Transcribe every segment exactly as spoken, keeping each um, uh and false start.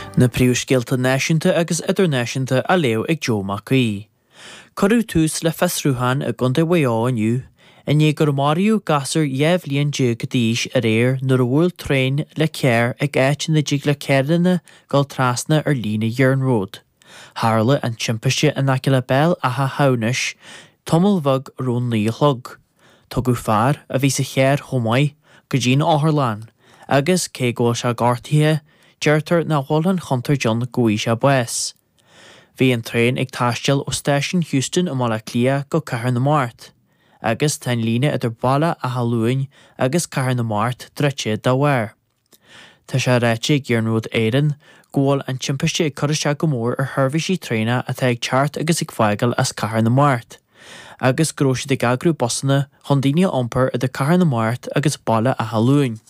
Na príomhscéalta náisiúnta agus idirnáisiúnta a léamh ag Joe Macaí. Corú tús le fesrúhan a gunda bhaá aniu, a ní gur mariú gasar dhéhlíonn de go díos a réir nuair a bhfuil tréin le ceir ag éit na dig le ceirna gáil trasna ar lína Yearn Road. Harla an timpaiste a naci le bell a ha haunis, tomul bhag rún líolog. Tugu fear a bhí sa chéir chomáid go dín áthirlán, agus cé ggóil se gártaithe deirtar na bhilhan chuntar John goí se bues. Bhí an tréin ag taisteal ó Station Houston am mala clia go cahar na Mart, agus tan lína idir balla a halúin agus cahar na Mart dreite da bhair. Tá se réite ag Yearn Road éireann, ggóil an timpaiste ag chuiriste go mór ar thuirmhísí tréine a ag teart agus ag feigeal as cahar na Mart. Agus gróisi de gagrú bosanna chun daoine iompar idir cahar na Mart agus balla a halúin.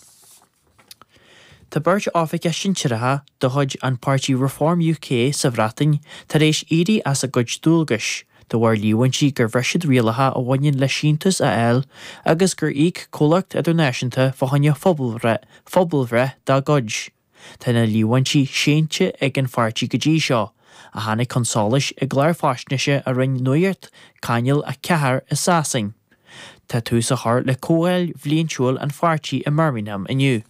Tá beirt áfaice sin tírethe do chuid an Party Reform U K sa bhreatain tar éis irí as a gcuid dúlgas, do bhar líhaintí gur bhreisiad rialathe a bhain le síntas a eil agus gur íc cólacht idirnáisiúnta fáinne phobalbhre dá gcuid. Tá na líhaintí séinte ag an fartí go dtí seo, a tháinig consális i gláir fáisneise a rinn nuirt caineal a cethar i Saasing. Tá tús a thar le cóil bhlíonsiúil an fartí i Birmingham inniu.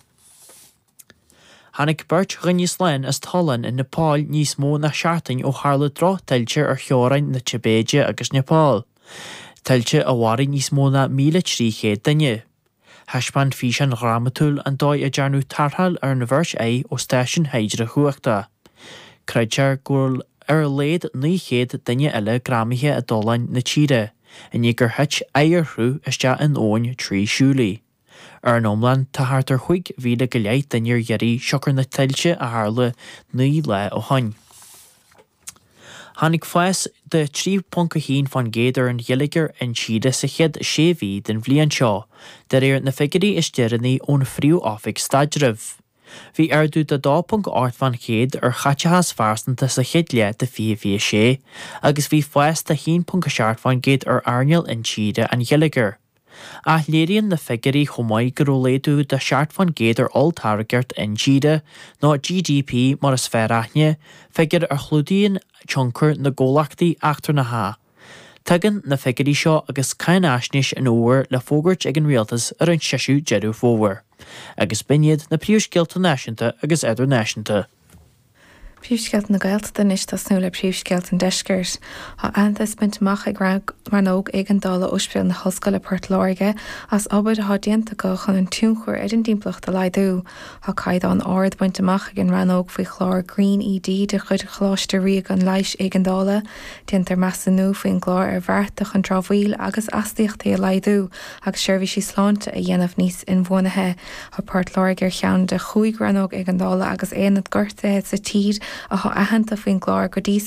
Hannig beirt rinne sláin as talan in Nepal níos mó na seaartain ó Harla dro tailte ar cheorainn na Tibéide agus Nepal. Tailte a bhharí níos mó na míle tríchéad daine. Haispan fís an ramatúil an dóid a dearnú tarthal ar na bhirt é ó Station Heidre chuachta. Creidtear gúil ar léad níchéad daine eile gramithe a dólainn na tíre, a ní gur heit éarthú iste an óin trí siúlaí. Ar an omlan tá hartar chuig bhíle go leith dainir dhearí seochar na tailte a Harla ní le ó hain. Hannig fees de trí ponca hín fan géadar an dhiiligar an siide sa chéad sé bhí den bhliain seo, de réir na figirí is dearanaí ón phríú áfik staidribh. Bhí ardú de dá ponca áit fan chéad ar chaitehas farsanta sa chéad le de fi bhí sé, agus bhí fees de hín ponca seart fan géad ar airneal an siide an dhiiligar. A léiríonn na figirí chomáid go róléadú de seart fan géad ar alltargart in siide ná G D P mar is fearraithne figur ar chlúdaíonn tionchar na ggólachtaí achtar na há. Tugann na figirí seo agus cain aisnis an óir le fógairt ag an rialtas ar an seisiú jeadú fómhar, agus biniad na príomhscéalta náisiúnta agus idirnáisiúnta. Príomhscéalt na Gaeltachta is tasnú le príomhscéalt an deiscirt. Tá antas bint amach ag ranóg ag an dála ospréal na hoscail le Port Láirge as obair a déanta go chun an túnchúir ar an dímpleacht a leidú. Tá caiid an áard bint amach ag an ranóg faoi chlár Green E D de chud chláiste riag an leiis ag an dála, déantar meassanú faoin glár ar bharrtach an trámhíl agus astíochtaí a leidú agus seirbhísí sláinte a dhéanamh níos in bhuanathe. Tá Port Láirge ar cheann de chuig ranóg ag an dála agus éanad gortaithe sa tír a tha aitheanta faoin glár go dtí